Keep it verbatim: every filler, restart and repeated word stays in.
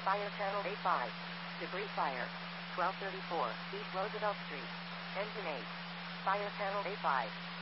Fire channel A five. Debris fire. twelve thirty-four, East Roosevelt Street. Engine eight. Fire channel A five.